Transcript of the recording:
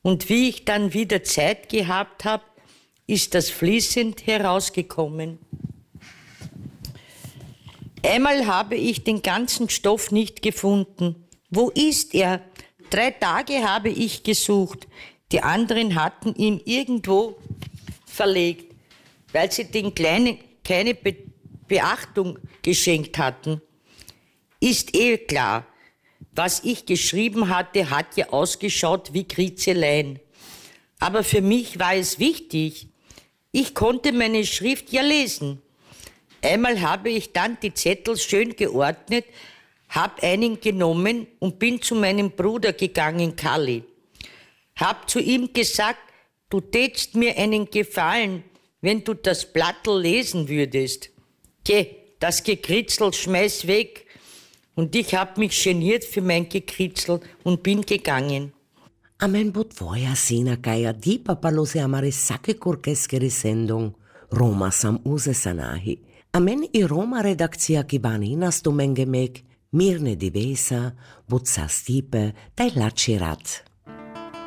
Und wie ich dann wieder Zeit gehabt habe, ist das fließend herausgekommen. Einmal habe ich den ganzen Stoff nicht gefunden. Wo ist er? 3 Tage habe ich gesucht. Die anderen hatten ihn irgendwo verlegt, weil sie den Kleinen keine Beachtung geschenkt hatten. Ist klar. Was ich geschrieben hatte, hat ja ausgeschaut wie Kritzeleien. Aber für mich war es wichtig. Ich konnte meine Schrift ja lesen. Einmal habe ich dann die Zettel schön geordnet, habe einen genommen und bin zu meinem Bruder gegangen, Kalli. Hab zu ihm gesagt, du tätst mir einen Gefallen, wenn du das Blattl lesen würdest. Geh, das Gekritzel schmeiß weg. Und ich hab mich geniert für mein Gekritzel und bin gegangen. A men bo tvoja sina kaj adi papalo se amare sake kurkeskeri sendung Roma sam uze sanahi. A men I Roma redakcija kibani nastumen gemek Mirne divesa, butsa stipe, taj lači rad.